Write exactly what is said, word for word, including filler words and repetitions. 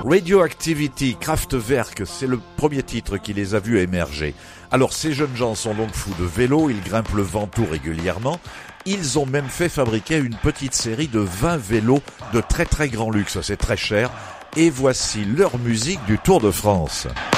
Radioactivity, Kraftwerk, c'est le premier titre qui les a vus émerger. Alors ces jeunes gens sont donc fous de vélo, ils grimpent le Ventoux régulièrement. Ils ont même fait fabriquer une petite série de vingt vélos de très très grand luxe, c'est très cher. Et voici leur musique du Tour de France.